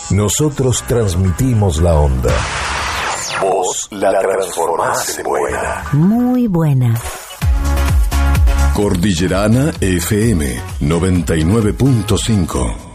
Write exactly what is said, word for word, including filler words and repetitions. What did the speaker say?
Nosotros transmitimos la onda. Vos la transformás en buena. Muy buena. Cordillerana F M noventa y nueve punto cinco.